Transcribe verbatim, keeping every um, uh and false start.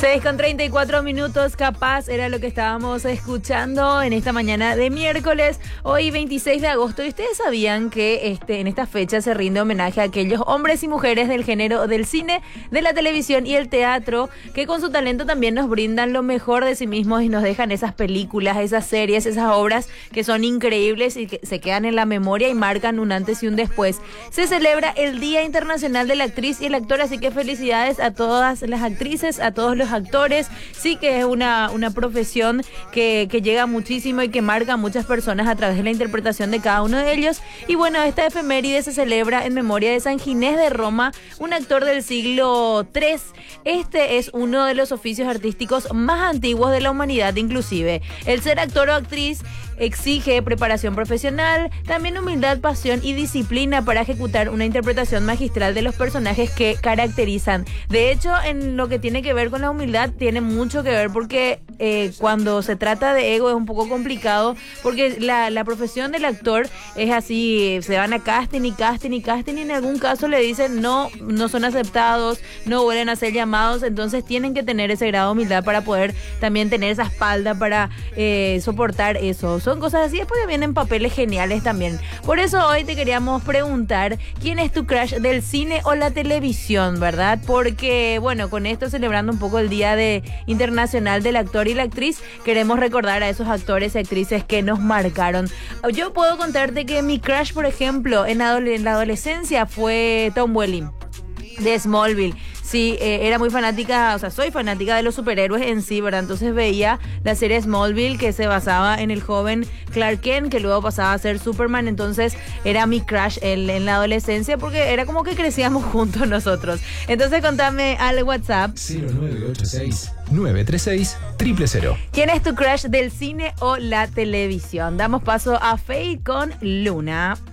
seis con treinta y cuatro minutos, capaz era lo que estábamos escuchando en esta mañana de miércoles, hoy veintiséis de agosto. Y ustedes sabían que este, en esta fecha se rinde homenaje a aquellos hombres y mujeres del género del cine, de la televisión y el teatro, que con su talento también nos brindan lo mejor de sí mismos y nos dejan esas películas, esas series, esas obras que son increíbles y que se quedan en la memoria y marcan un antes y un después. Se celebra el Día Internacional de la Actriz y el Actor, así que felicidades a todas las actrices, a todos los actores. Sí que es una, una profesión que, que llega muchísimo y que marca a muchas personas a través de la interpretación de cada uno de ellos. Y bueno, esta efeméride se celebra en memoria de San Ginés de Roma, un actor del siglo tercero. Este es uno de los oficios artísticos más antiguos de la humanidad inclusive. El ser actor o actriz exige preparación profesional, también humildad, pasión y disciplina para ejecutar una interpretación magistral de los personajes que caracterizan. De hecho, en lo que tiene que ver con la humildad, tiene mucho que ver porque eh, cuando se trata de ego es un poco complicado, porque la, la profesión del actor es así, se van a casting y casting y casting y en algún caso le dicen no, no son aceptados, no vuelven a ser llamados, entonces tienen que tener ese grado de humildad para poder también tener esa espalda para eh, soportar eso. Son cosas así, después vienen papeles geniales también. Por eso hoy te queríamos preguntar quién es tu crush del cine o la televisión, ¿verdad? Porque, bueno, con esto celebrando un poco el Día de Internacional del Actor y la Actriz, queremos recordar a esos actores y actrices que nos marcaron. Yo puedo contarte que mi crush, por ejemplo, en, adole- en la adolescencia fue Tom Welling, de Smallville. Sí, eh, era muy fanática, o sea, soy fanática de los superhéroes en sí, ¿verdad? Entonces veía la serie Smallville que se basaba en el joven Clark Kent, que luego pasaba a ser Superman. Entonces era mi crush en, en la adolescencia porque era como que crecíamos juntos nosotros. Entonces contame al WhatsApp cero nueve ocho seis, nueve tres seis, cero cero cero. ¿Quién es tu crush del cine o la televisión? Damos paso a Faye con Luna.